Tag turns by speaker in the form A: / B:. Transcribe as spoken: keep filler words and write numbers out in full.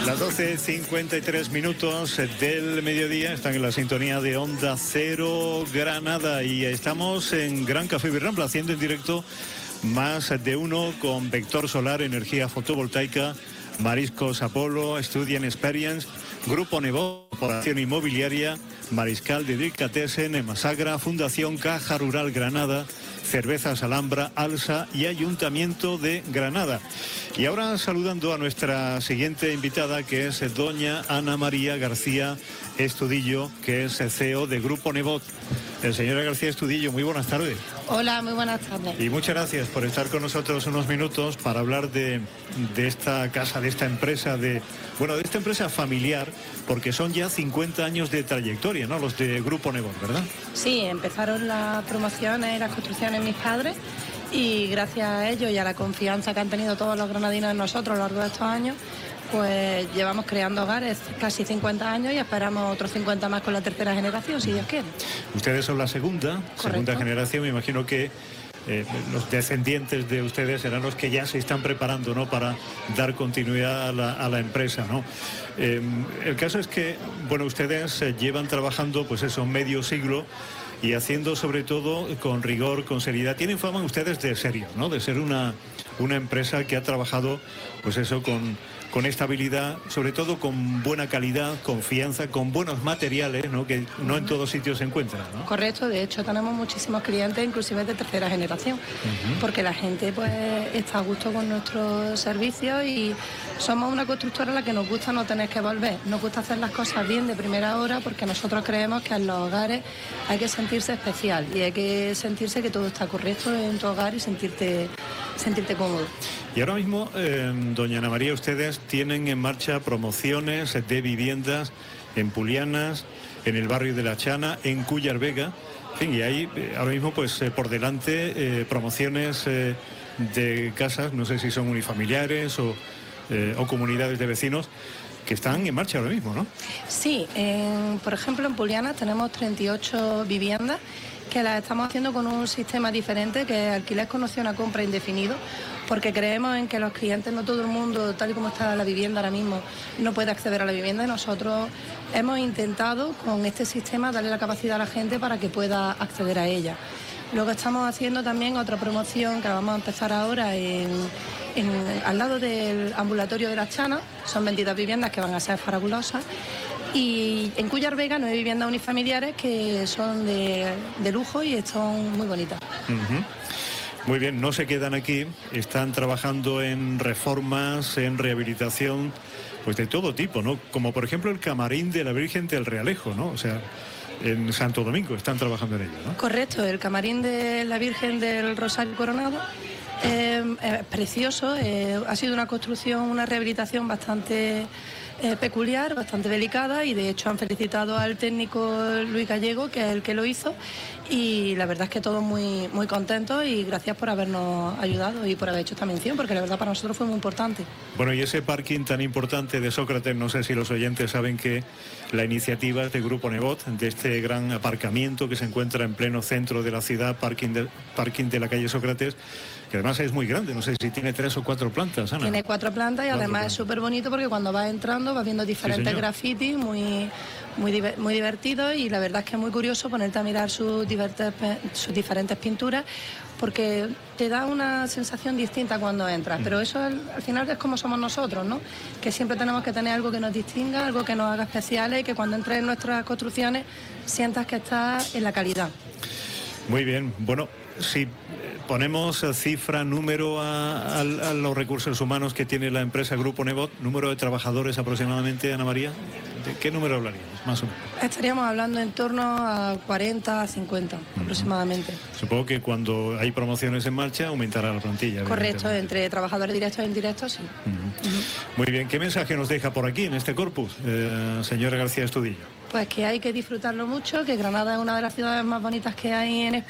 A: Las doce cincuenta y tres minutos del mediodía, están en la sintonía de Onda Cero Granada y estamos en Gran Café Birrambla haciendo en directo Más de Uno con Vector Solar, energía fotovoltaica, Mariscos Apolo, Student Experience, Grupo Nebot, Corporación Inmobiliaria, Mariscal de Delicatessen, Emasagra, Fundación Caja Rural Granada, Cervezas Alhambra, Alsa y Ayuntamiento de Granada. Y ahora saludando a nuestra siguiente invitada, que es doña Ana María García Estudillo, que es C E O de Grupo Nebot. El señora García Estudillo, muy buenas tardes.
B: Hola, muy buenas tardes.
A: Y muchas gracias por estar con nosotros unos minutos para hablar de, de esta casa, de esta empresa, de bueno, de esta empresa familiar, porque son ya cincuenta años de trayectoria, ¿no? Los de Grupo Nebot, ¿verdad?
B: Sí, empezaron las promociones y las construcciones mis padres y gracias a ellos y a la confianza que han tenido todos los granadinos en nosotros a lo largo de estos años, pues llevamos creando hogares casi cincuenta años y esperamos otros cincuenta más con la tercera generación, si Dios quiere.
A: Ustedes son la segunda,
B: Correcto.
A: segunda generación, me imagino que eh, los descendientes de ustedes serán los que ya se están preparando, ¿no?, para dar continuidad a la, a la empresa, ¿no? Eh, el caso es que, bueno, ustedes eh, llevan trabajando, pues eso, medio siglo y haciendo sobre todo con rigor, con seriedad. Tienen fama ustedes de serio, ¿no?, de ser una, una empresa que ha trabajado, pues eso, con... con estabilidad, sobre todo con buena calidad, confianza, con buenos materiales, ¿no?, que no en todos sitios se encuentran, ¿no?
B: Correcto, de hecho tenemos muchísimos clientes, inclusive de tercera generación, uh-huh. porque la gente pues está a gusto con nuestros servicios y somos una constructora a la que nos gusta no tener que volver, nos gusta hacer las cosas bien de primera hora, porque nosotros creemos que en los hogares hay que sentirse especial y hay que sentirse que todo está correcto en tu hogar y sentirte, sentirte cómodo.
A: Y ahora mismo, eh, doña Ana María, ustedes tienen en marcha promociones de viviendas en Pulianas, en el barrio de La Chana, en Cúllar Vega, en fin, y hay eh, ahora mismo pues eh, por delante eh, promociones eh, de casas, no sé si son unifamiliares o, eh, o comunidades de vecinos, que están en marcha ahora mismo, ¿no?
B: Sí, en, por ejemplo en Pulianas tenemos treinta y ocho viviendas que las estamos haciendo con un sistema diferente, que es alquiler con opción a compra indefinido, porque creemos en que los clientes, no todo el mundo, tal y como está la vivienda ahora mismo, no puede acceder a la vivienda, y nosotros hemos intentado con este sistema darle la capacidad a la gente para que pueda acceder a ella. Luego estamos haciendo también otra promoción que vamos a empezar ahora en, en, al lado del ambulatorio de La Chana, son veintidós viviendas que van a ser fabulosas. Y en Cúllar Vega nueve viviendas unifamiliares que son de, de lujo y son muy bonitas.
A: Uh-huh. Muy bien, no se quedan aquí, están trabajando en reformas, en rehabilitación, pues de todo tipo, ¿no? Como por ejemplo el camarín de la Virgen del Realejo, ¿no? O sea, en Santo Domingo están trabajando en ello, ¿no?
B: Correcto, el camarín de la Virgen del Rosario Coronado eh, es precioso, eh, ha sido una construcción, una rehabilitación bastante... Eh, peculiar, bastante delicada, y de hecho han felicitado al técnico Luis Gallego, que es el que lo hizo, y la verdad es que todos muy, muy contentos y gracias por habernos ayudado y por haber hecho esta mención, porque la verdad para nosotros fue muy importante.
A: Bueno, y ese parking tan importante de Sócrates, no sé si los oyentes saben que la iniciativa es de Grupo Nebot, de este gran aparcamiento que se encuentra en pleno centro de la ciudad, parking de, parking de la calle Sócrates, que además es muy grande, no sé si tiene tres o cuatro plantas, Ana.
B: Tiene cuatro plantas y cuatro además plantas. Es súper bonito porque cuando vas entrando vas viendo diferentes sí, grafitis muy, muy, muy divertidos, y la verdad es que es muy curioso ponerte a mirar sus diferentes, sus diferentes pinturas, porque te da una sensación distinta cuando entras, pero eso al, al final es como somos nosotros, ¿no? Que siempre tenemos que tener algo que nos distinga, algo que nos haga especiales, y que cuando entres en nuestras construcciones sientas que estás en la calidad.
A: Muy bien, bueno, si ponemos cifra, número a, a, a los recursos humanos que tiene la empresa Grupo Nebot, número de trabajadores aproximadamente, Ana María, ¿de qué número hablaríamos, más o menos?
B: Estaríamos hablando en torno a cuarenta, a cincuenta uh-huh. aproximadamente.
A: Supongo que cuando hay promociones en marcha aumentará la plantilla.
B: Correcto, entre trabajadores directos e indirectos, sí.
A: Uh-huh. Uh-huh. Muy bien, ¿qué mensaje nos deja por aquí en este corpus, eh, señora García Estudillo?
B: Pues que hay que disfrutarlo mucho, que Granada es una de las ciudades más bonitas que hay en España.